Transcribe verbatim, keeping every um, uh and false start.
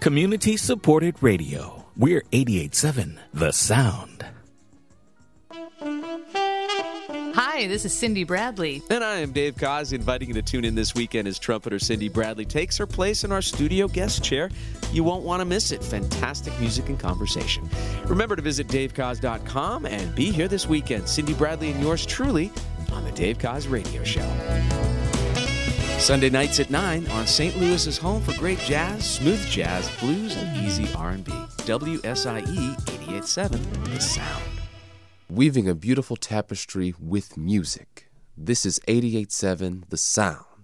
Community-supported radio. We're eighty-eight point seven The Sound. Hi, this is Cindy Bradley. And I am Dave Koz, inviting you to tune in this weekend as trumpeter Cindy Bradley takes her place in our studio guest chair. You won't want to miss it. Fantastic music and conversation. Remember to visit dave koz dot com and be here this weekend. Cindy Bradley and yours truly on the Dave Koz Radio Show. Sunday nights at nine on Saint Louis's home for great jazz, smooth jazz, blues, and easy R and B. W S I E eighty-eight point seven The Sound. Weaving a beautiful tapestry with music. This is eighty-eight point seven The Sound.